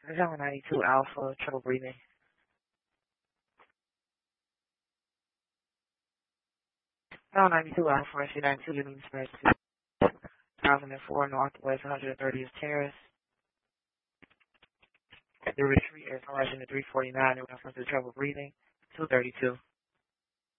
Tower 92 Alpha, trouble breathing. Tower 92 Alpha, SC 92, leaving dispatch 2004 Northwest 130th Terrace. The retreat is horizon to 349 in reference to trouble breathing, 232.